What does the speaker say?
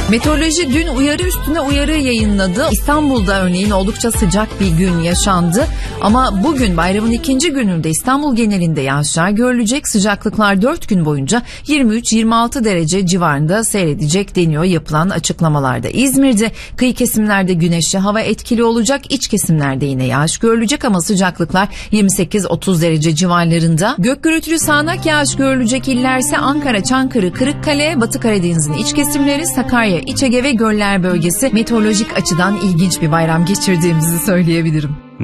Meteoroloji dün uyarı üstüne uyarı yayınladı. İstanbul'da örneğin oldukça sıcak bir gün yaşandı. Ama bugün bayramın ikinci gününde İstanbul genelinde yağışlar görülecek. Sıcaklıklar 4 gün boyunca 23-26 derece civarında seyredecek deniyor yapılan açıklamalarda. İzmir'de kıyı kesimlerde güneşli hava etkili olacak. İç kesimlerde yine yağış görülecek ama sıcaklıklar 28-30 derece civarlarında. Gök gürültülü sağanak yağış görülecek illerse Ankara, Çankırı, Kırıkkale, Batı Karadeniz'in iç kesimleri, Sakarya, İç Ege ve Göller bölgesi. Meteorolojik açıdan ilginç bir bayram geçirdiğimizi söyleyebilirim.